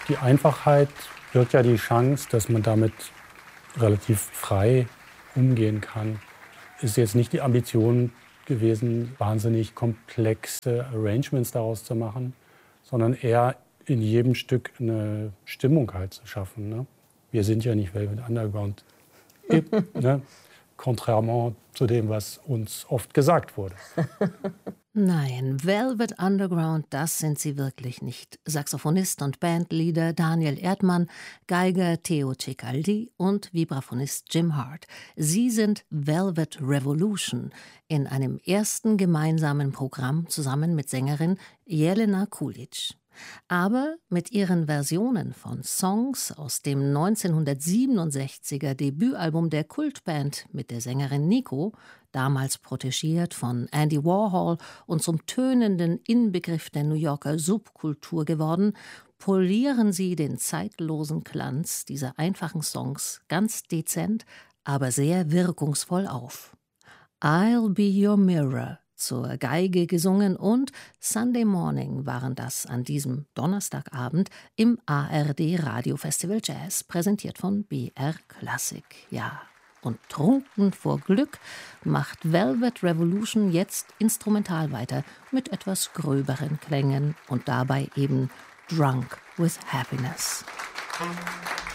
Die Einfachheit birgt ja die Chance, dass man damit relativ frei umgehen kann. Ist jetzt nicht die Ambition gewesen, wahnsinnig komplexe Arrangements daraus zu machen, sondern eher in jedem Stück eine Stimmung halt zu schaffen. Ne? Wir sind ja nicht Velvet Underground, ne? Contrairement zu dem, was uns oft gesagt wurde. Nein, Velvet Underground, das sind sie wirklich nicht. Saxophonist und Bandleader Daniel Erdmann, Geiger Theo Cecaldi und Vibraphonist Jim Hart. Sie sind Velvet Revolution in einem ersten gemeinsamen Programm zusammen mit Sängerin Jelena Kulic. Aber mit ihren Versionen von Songs aus dem 1967er Debütalbum der Kultband mit der Sängerin Nico, damals protegiert von Andy Warhol und zum tönenden Inbegriff der New Yorker Subkultur geworden, polieren sie den zeitlosen Glanz dieser einfachen Songs ganz dezent, aber sehr wirkungsvoll auf. I'll Be Your Mirror, zur Geige gesungen, und Sunday Morning waren das an diesem Donnerstagabend im ARD Radiofestival Jazz, präsentiert von BR Classic. Ja, und trunken vor Glück macht Velvet Revolution jetzt instrumental weiter mit etwas gröberen Klängen und dabei eben Drunk with Happiness.